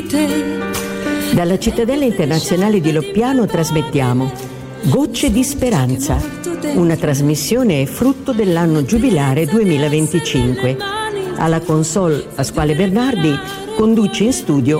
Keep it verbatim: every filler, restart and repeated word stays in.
di te. Dalla Cittadella Internazionale di Loppiano trasmettiamo Gocce di Speranza, una trasmissione frutto dell'anno giubilare duemilaventicinque. Alla console Pasquale Bernardi, conduce in studio